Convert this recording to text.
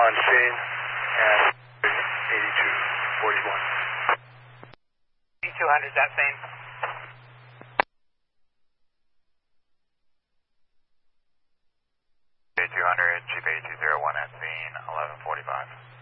on scene at 8241. 200, that same. J200, Jeep 8201 at scene, 1145.